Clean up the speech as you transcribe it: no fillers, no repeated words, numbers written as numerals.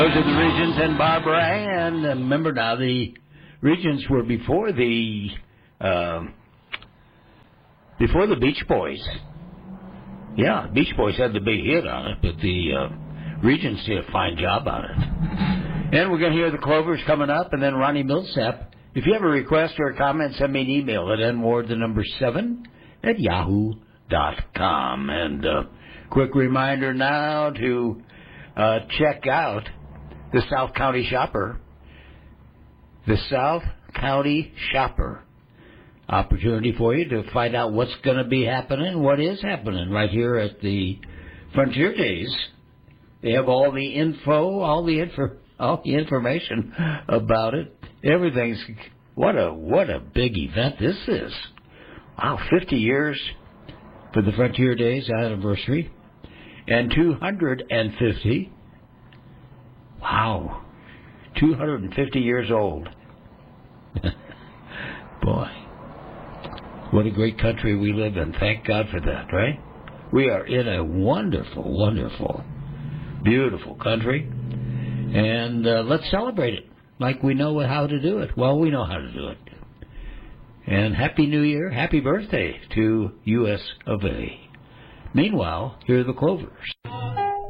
Those are the Regents and Barbara Ann. Remember now, the Regents were before the Beach Boys. Yeah, Beach Boys had the big hit on it, but the Regents did a fine job on it. And we're going to hear the Clovers coming up, and then Ronnie Millsap. If you have a request or a comment, send me an email at nward7 at yahoo.com. And quick reminder now to check out the South County Shopper. The South County Shopper. Opportunity for you to find out what's going to be happening, what is happening right here at the Frontier Days. They have all the info, all the information about it. Everything's what a big event this is. Wow, 50 years for the Frontier Days anniversary, and 250. Wow, 250 years old. Boy, what a great country we live in. Thank God for that, right? We are in a wonderful, wonderful, beautiful country, and let's celebrate it like we know how to do it. Well, we know how to do it. And Happy New Year, happy birthday to U.S. of A. Meanwhile, here are the Clovers.